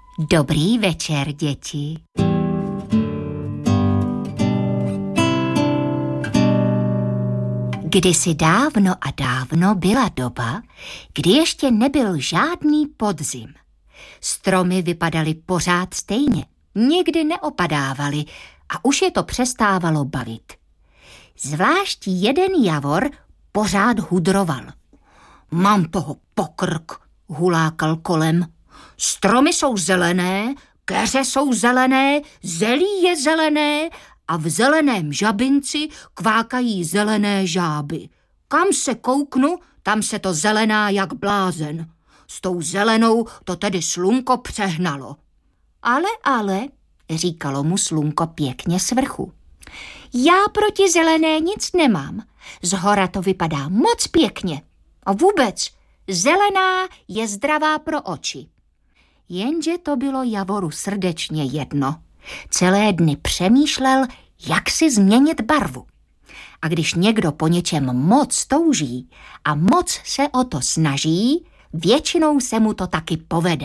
Dobrý večer, děti. Kdysi dávno a dávno byla doba, kdy ještě nebyl žádný podzim. Stromy vypadaly pořád stejně, nikdy neopadávaly a už je to přestávalo bavit. Zvlášť jeden javor pořád hudroval. Mám toho pokrk, hulákal kolem. Stromy jsou zelené, keře jsou zelené, zelí je zelené a v zeleném žabinci kvákají zelené žáby. Kam se kouknu, tam se to zelená jak blázen. S tou zelenou to tedy slunko přehnalo. Ale, říkalo mu slunko pěkně z vrchu. Já proti zelené nic nemám. Zhora to vypadá moc pěkně. A vůbec, zelená je zdravá pro oči. Jenže to bylo javoru srdečně jedno. Celé dny přemýšlel, jak si změnit barvu. A když někdo po něčem moc touží a moc se o to snaží, většinou se mu to taky povede.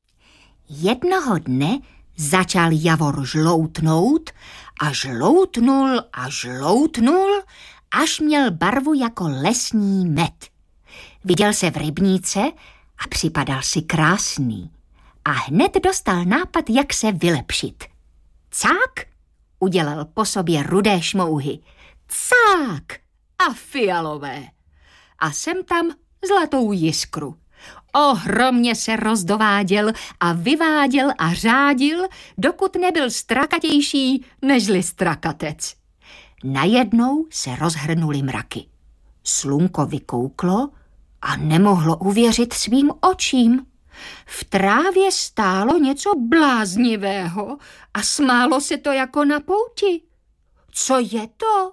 Jednoho dne začal javor žloutnout a žloutnul a žloutnul, až měl barvu jako lesní med. Viděl se v rybníce a připadal si krásný. A hned dostal nápad, jak se vylepšit. Cák, udělal po sobě rudé šmouhy. Cák a fialové. A sem tam zlatou jiskru. Ohromně se rozdováděl a vyváděl a řádil, dokud nebyl strakatější nežli strakatec. Najednou se rozhrnuly mraky. Slunko vykouklo a nemohlo uvěřit svým očím. V trávě stálo něco bláznivého a smálo se to jako na pouti. Co je to?